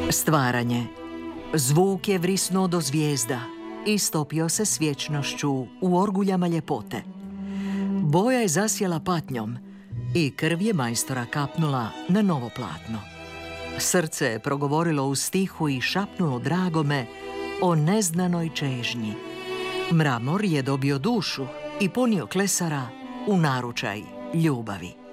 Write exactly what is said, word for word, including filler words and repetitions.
Stvaranje. Zvuk je vrisnuo do zvijezda, istopio se s vječnošću u orguljama ljepote. Boja je zasjela patnjom i krv je majstora kapnula na novo platno. Srce je progovorilo u stihu i šapnulo dragome o neznanoj čežnji. Mramor je dobio dušu i ponio klesara u naručaj ljubavi.